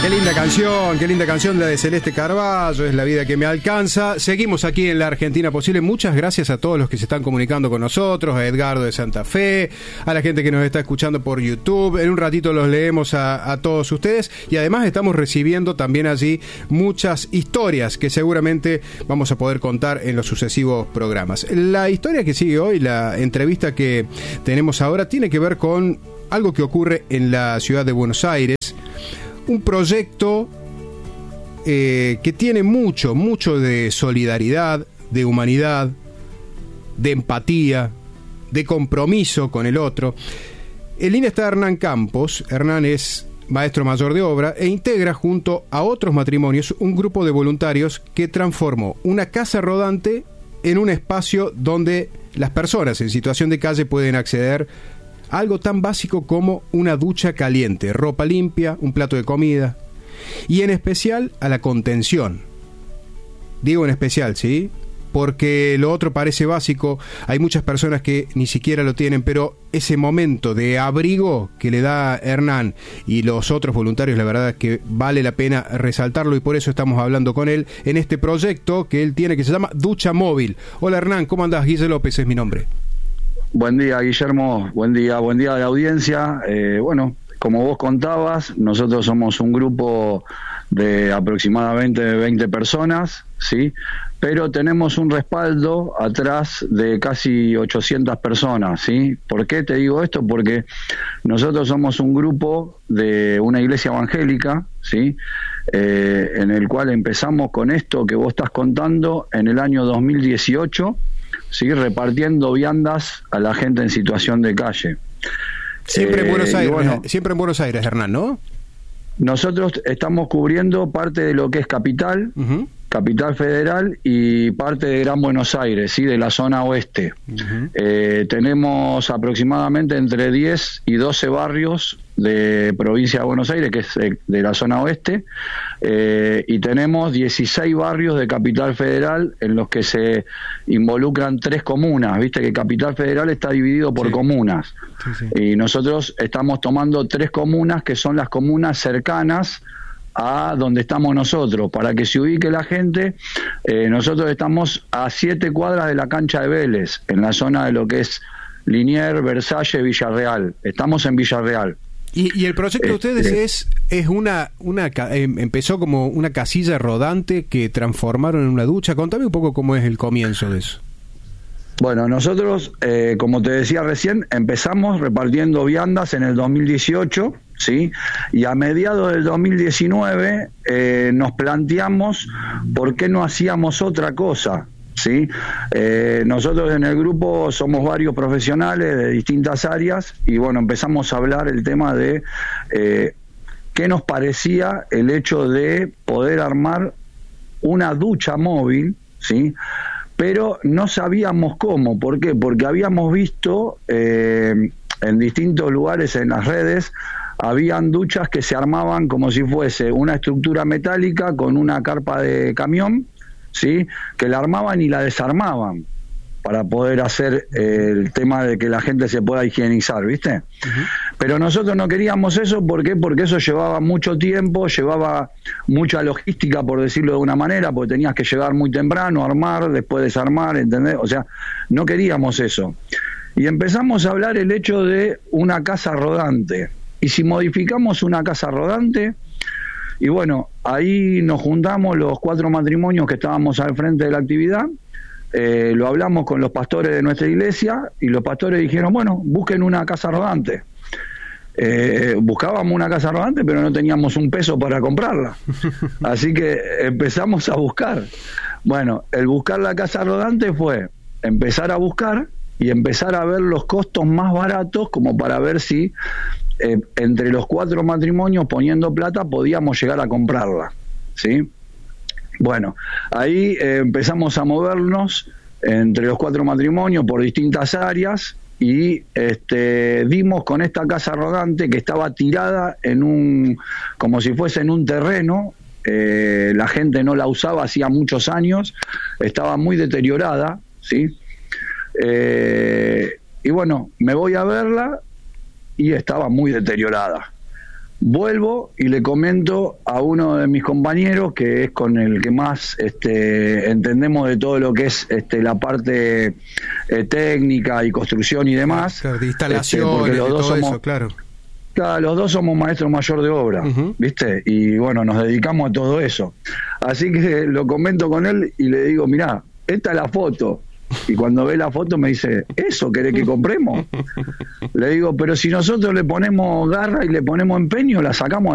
Qué linda canción la de Celeste Carballo, Es la vida que me alcanza. Seguimos aquí en La Argentina Posible. Muchas gracias a todos los que se están comunicando con nosotros, a Edgardo de Santa Fe, a la gente que nos está escuchando por YouTube. En un ratito los leemos a todos ustedes y además estamos recibiendo también allí muchas historias que seguramente vamos a poder contar en los sucesivos programas. La historia que sigue hoy, la entrevista que tenemos ahora, tiene que ver con algo que ocurre en la ciudad de Buenos Aires. Un proyecto que tiene mucho de solidaridad, de humanidad, de empatía, de compromiso con el otro. En línea está Hernán Campos. Hernán es maestro mayor de obra e integra junto a otros matrimonios un grupo de voluntarios que transformó una casa rodante en un espacio donde las personas en situación de calle pueden acceder a algo tan básico como una ducha caliente, ropa limpia, un plato de comida y en especial a la contención. Digo en especial, ¿sí? Porque lo otro parece básico, hay muchas personas que ni siquiera lo tienen, pero ese momento de abrigo que le da Hernán y los otros voluntarios, la verdad es que vale la pena resaltarlo y por eso estamos hablando con él en este proyecto que él tiene que se llama Ducha Móvil. Hola Hernán, ¿cómo andás? Guille López es mi nombre. Buen día, Guillermo, buen día a la audiencia. Bueno, como vos contabas, nosotros somos un grupo de aproximadamente 20 personas, ¿sí? Pero tenemos un respaldo atrás de casi 800 personas, ¿sí? ¿Por qué te digo esto? Porque nosotros somos un grupo de una iglesia evangélica, ¿sí? En el cual empezamos con esto que vos estás contando en el año 2018, ¿sí? Repartiendo viandas a la gente en situación de calle. Siempre en Buenos Aires, bueno, siempre en Buenos Aires, Hernán, ¿no? Nosotros estamos cubriendo parte de lo que es Capital, Capital Federal y parte de Gran Buenos Aires, ¿sí? De la zona oeste. Tenemos aproximadamente entre 10 y 12 barrios de provincia de Buenos Aires, que es de la zona oeste, y tenemos 16 barrios de Capital Federal en los que se involucran 3 comunas. Viste que Capital Federal está dividido por comunas, y nosotros estamos tomando 3 comunas que son las comunas cercanas a donde estamos nosotros, para que se ubique la gente. Nosotros estamos a 7 cuadras de la cancha de Vélez, en la zona de lo que es Liniers, Versalles, Villarreal. Estamos en Villarreal. Y el proyecto de ustedes empezó como una casilla rodante que transformaron en una ducha. Contame un poco cómo es el comienzo de eso. Bueno, nosotros, como te decía recién, empezamos repartiendo viandas en el 2018, ¿sí? Y a mediados del 2019 nos planteamos por qué no hacíamos otra cosa, ¿sí? Nosotros en el grupo somos varios profesionales de distintas áreas y bueno, empezamos a hablar el tema de qué nos parecía el hecho de poder armar una ducha móvil, ¿sí? Pero no sabíamos cómo. ¿Por qué? Porque habíamos visto en distintos lugares en las redes, habían duchas que se armaban como si fuese una estructura metálica con una carpa de camión, ¿sí? Que la armaban y la desarmaban para poder hacer el tema de que la gente se pueda higienizar, ¿viste? Pero nosotros no queríamos eso. ¿Por qué? Porque eso llevaba mucho tiempo, llevaba mucha logística, por decirlo de una manera, porque tenías que llegar muy temprano, armar, después desarmar, ¿entendés? O sea, no queríamos eso. Y empezamos a hablar el hecho de una casa rodante. Y si modificamos una casa rodante, y bueno, ahí nos juntamos los 4 matrimonios que estábamos al frente de la actividad, lo hablamos con los pastores de nuestra iglesia y los pastores dijeron, bueno, busquen una casa rodante. Buscábamos una casa rodante, pero no teníamos un peso para comprarla. Así que empezamos a buscar. Bueno, el buscar la casa rodante fue empezar a buscar y empezar a ver los costos más baratos como para ver si entre los 4 matrimonios poniendo plata podíamos llegar a comprarla, ¿sí? Bueno, ahí empezamos a movernos entre los 4 matrimonios por distintas áreas y dimos con esta casa rodante que estaba tirada en como si fuese en un terreno. La gente no la usaba hacía muchos años, estaba muy deteriorada, ¿sí? Y bueno, me voy a verla y estaba muy deteriorada. Vuelvo y le comento a uno de mis compañeros, que es con el que más entendemos de todo lo que es la parte técnica y construcción y demás. Claro, de instalaciones, porque los dos somos, eso, claro. Claro, los dos somos maestros mayor de obra, ¿viste? Y bueno, nos dedicamos a todo eso. Así que lo comento con él y le digo, mirá, esta es la foto. Y cuando ve la foto me dice, ¿eso querés que compremos? Le digo, pero si nosotros le ponemos garra y le ponemos empeño, la sacamos